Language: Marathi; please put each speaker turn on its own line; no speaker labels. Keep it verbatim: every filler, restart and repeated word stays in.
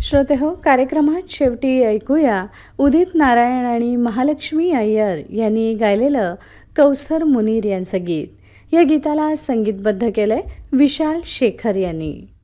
श्रोतेहो, कार्यक्रमात शेवटी ऐकूया उदित नारायण आणि महालक्ष्मी अय्यर यांनी गायलेलं कौसर मुनीर यांचं गीत. या गीताला संगीतबद्ध केलंय विशाल शेखर यांनी.